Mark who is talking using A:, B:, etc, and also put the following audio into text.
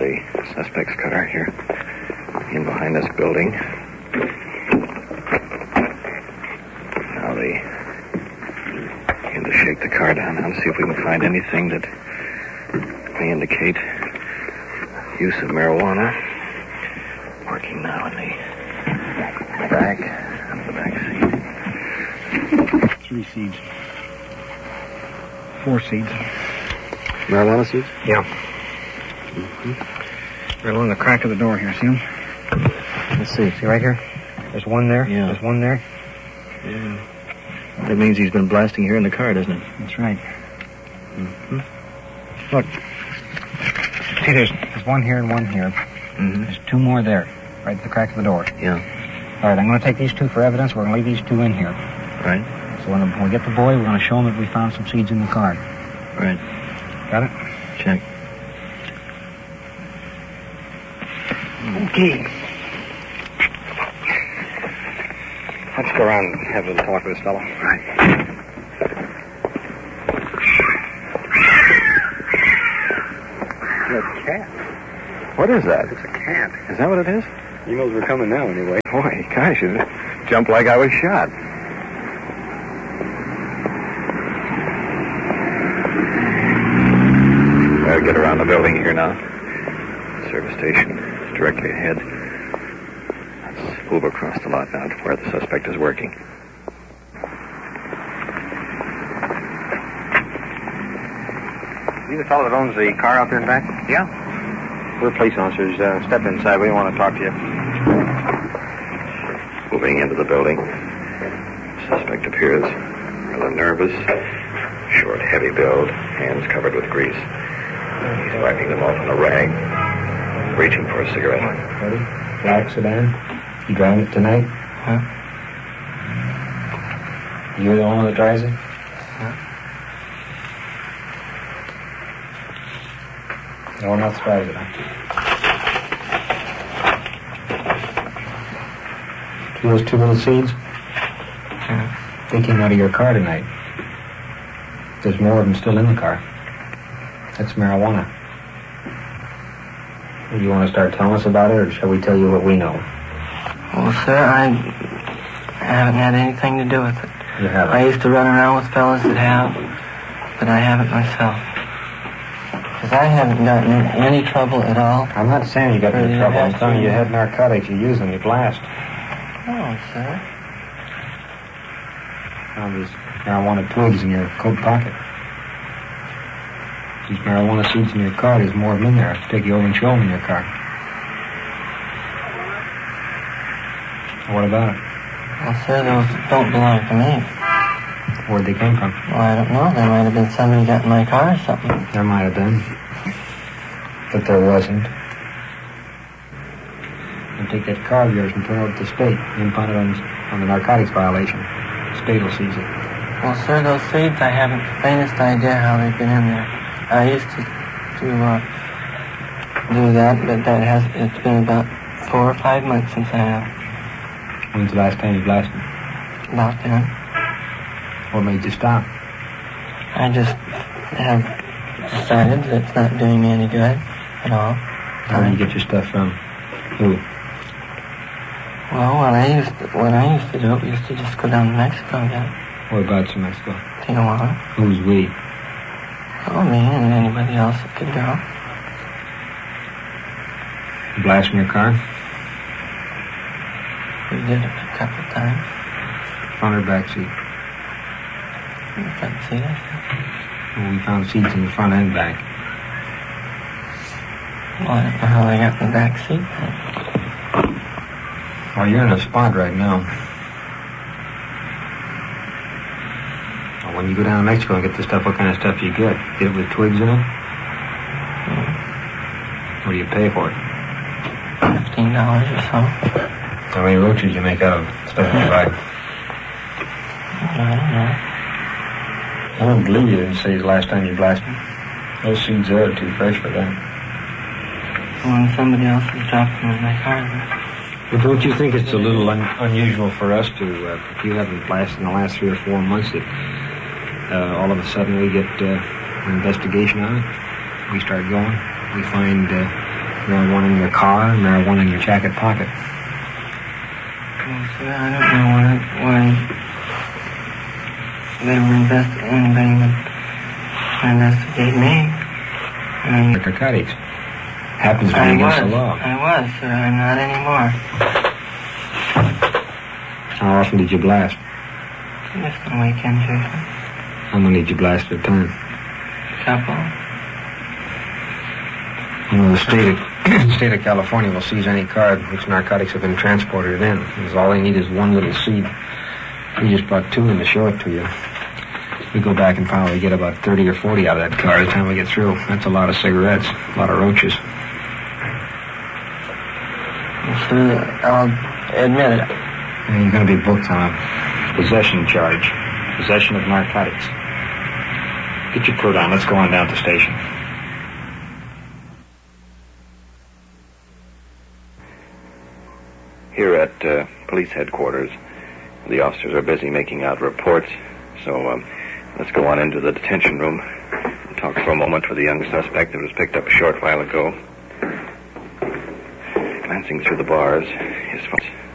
A: the suspect's car here. In behind this building. Now they begin to shake the car down and see if we can find anything that may indicate use of marijuana. Working now in the back, under the back seat.
B: 3 seeds. 4 seeds.
A: Marijuana seeds?
B: Yeah. Right along the crack of the door here, see them?
A: Let's see.
B: See right here? There's one there.
A: Yeah.
B: There's one there.
A: Yeah. That means he's been blasting here in the car, doesn't it?
B: That's right.
A: Mm-hmm.
B: Look. See, there's one here and one here.
A: Mm-hmm.
B: There's 2 more there, right at the crack of the door.
A: Yeah.
B: All right, I'm going to take these 2 for evidence. We're going to leave these 2 in here.
A: Right.
B: So when we get the boy, we're going to show him that we found some seeds in the car.
A: Right.
B: Got it?
A: Check.
B: Okay. Let's go around and have a little talk with this fellow.
A: Right.
B: A cat.
A: What is that?
B: It's a cat.
A: Is that what it is?
B: He knows we're coming now, anyway.
A: Boy, gosh, it jumped like I was shot. I'll get around the building here now. Service station is directly ahead. Let's move across the lot now to where the suspect is working.
B: You the fellow that owns the car out there in back?
A: Yeah.
B: We're police officers. Step inside. We want to talk to you.
A: Moving into the building. The suspect appears rather nervous. Short, heavy build, hands covered with grease. He's wiping them off on a rag, reaching for a cigarette.
B: Ready? Black sedan. You driving it tonight?
C: Huh?
B: You're the one that drives it?
C: Huh?
B: No one else drives it, huh? See those 2 little seeds?
C: Yeah.
B: They came out of your car tonight. There's more of them still in the car. That's marijuana. Do you want to start telling us about it, or shall we tell you what we know?
C: Well, sir, I haven't had anything to do with it.
B: You haven't?
C: I used to run around with fellas that have, but I haven't myself. Because I haven't gotten in any trouble at all.
B: I'm not saying you got into
C: Really
B: trouble. I'm
C: has
B: telling you,
C: to.
B: you had narcotics. You use them. You blast.
C: Oh, sir.
B: Found these marijuana twigs in your coat pocket. These marijuana seeds in your car, there's more of them in there. I'll take you over and show them in your car. What about it?
C: Well, sir, those don't belong to me.
B: Where'd they come from?
C: Well, I don't know. There might have been somebody got in my car or something.
B: There might have been. But there wasn't. You take that car of yours and turn it over to the state. Impound it on the narcotics violation. The state will seize it.
C: Well, sir, those seeds, I haven't the faintest idea how they've been in there. I used to do that, but it's been about 4 or 5 months since I have.
B: When's the last time you blasted?
C: About then.
B: What made you stop?
C: I just have decided that it's not doing me any good at all.
B: Where do you get your stuff from? Who?
C: Well, what I used to do, we used to just go down to Mexico and get it.
B: Whereabouts in Mexico?
C: Tijuana.
B: Who's we?
C: Oh, me and anybody else that could go.
B: You blast in your car?
C: We did it a couple of times.
B: Front or back seat?
C: In the front seat, I think.
B: Well, we found seats in the front and back.
C: Well, I don't know how I got in the back seat then.
B: Well, you're in a spot right now. Well, when you go down to Mexico and get this stuff, what kind of stuff you get? Get it with twigs in it? What do you pay for it?
C: $15 or so.
B: How many roaches you make out of stuff you buy?
C: I don't know.
B: I don't believe you didn't say the last time you blasted. Those seeds there are too fresh for that.
C: When somebody else was dropping them in my car.
B: But don't you think it's a little unusual for us to, if you haven't blasted in the last 3 or 4 months, that all of a sudden we get an investigation on it? We start going. We find marijuana in your car, marijuana in your jacket pocket?
C: Well, sir, I don't know why they were anybody would investigate me.
B: Narcotics. Happens when you against the law.
C: I was, sir. I'm not anymore.
B: How often did you blast?
C: Just on weekends, usually.
B: How many did you blast at a time?
C: Couple.
B: You know, the state of California will seize any car in which narcotics have been transported in. Because all they need is one little seed. We just brought 2 in to show it to you. We go back and finally get about 30 or 40 out of that car by the time we get through. That's a lot of cigarettes, a lot of roaches.
C: Sir, I'll admit it.
B: And you're going to be booked on a possession charge. Possession of narcotics. Get your coat on. Let's go on down to the station.
A: Here at police headquarters, the officers are busy making out reports, so let's go on into the detention room and talk for a moment with the young suspect that was picked up a short while ago. Glancing through the bars, his